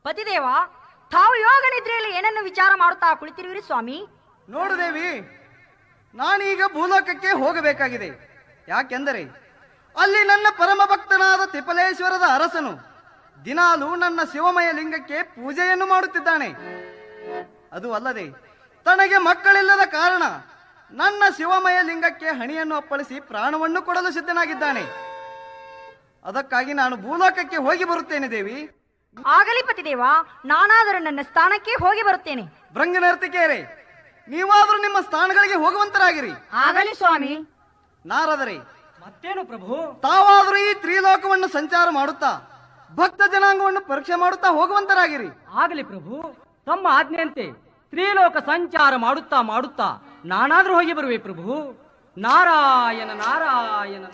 ಪತಿದೇವ, ತಾವು ಯೋಗ ನಿದ್ರೆಯಲ್ಲಿ ಏನನ್ನು ವಿಚಾರ ಮಾಡುತ್ತಾ ಕುಳಿತಿರುವಿರಿ ಸ್ವಾಮಿ? ನೋಡು ದೇವಿ, ನಾನೀಗ ಭೂಲೋಕಕ್ಕೆ ಹೋಗಬೇಕಾಗಿದೆ. ಯಾಕೆಂದರೆ ಅಲ್ಲಿ ನನ್ನ ಪರಮ ಭಕ್ತನಾದ ತಿಪಲೇಶ್ವರದ ಅರಸನು ದಿನಾಲೂ ನನ್ನ ಶಿವಮಯ ಲಿಂಗಕ್ಕೆ ಪೂಜೆಯನ್ನು ಮಾಡುತ್ತಿದ್ದಾನೆ. ಅದು ಅಲ್ಲದೆ ತನಗೆ ಮಕ್ಕಳಿಲ್ಲದ ಕಾರಣ ನನ್ನ ಶಿವಮಯ ಲಿಂಗಕ್ಕೆ ಹಣಿಯನ್ನು ಅಪ್ಪಳಿಸಿ ಪ್ರಾಣವನ್ನು ಕೊಡಲು ಸಿದ್ಧನಾಗಿದ್ದಾನೆ. ಅದಕ್ಕಾಗಿ ನಾನು ಭೂಲೋಕಕ್ಕೆ ಹೋಗಿ ಬರುತ್ತೇನೆ ದೇವಿ. ಆಗಲಿ ಪತಿದೇವ, ನಾನಾದರೂ ನನ್ನ ಸ್ಥಾನಕ್ಕೆ ಹೋಗಿ ಬರುತ್ತೇನೆ. ಭೃಂಗನರ್ತಿಕೆಯರೇ, ನೀವಾದರೂ ನಿಮ್ಮ ಸ್ಥಾನಗಳಿಗೆ ಹೋಗುವಂತರಾಗಿರಿ. ಆಗಲಿ ಸ್ವಾಮಿ. ನಾರದರೆ, ಮತ್ತೇನು ಪ್ರಭು? ತಾವಾದರೂ ಈ ತ್ರಿಲೋಕವನ್ನು ಸಂಚಾರ ಮಾಡುತ್ತಾ ಭಕ್ತ ಜನಾಂಗವನ್ನು ಪರೀಕ್ಷೆ ಮಾಡುತ್ತಾ ಹೋಗುವಂತರಾಗಿರಿ. ಆಗಲಿ ಪ್ರಭು, ತಮ್ಮ ಆಜ್ಞೆಯಂತೆ ತ್ರಿಲೋಕ ಸಂಚಾರ ಮಾಡುತ್ತಾ ಮಾಡುತ್ತಾ ನಾನಾದ್ರೂ ಹೋಗಿ ಬರುವೆ ಪ್ರಭು. ನಾರಾಯಣ ನಾರಾಯಣ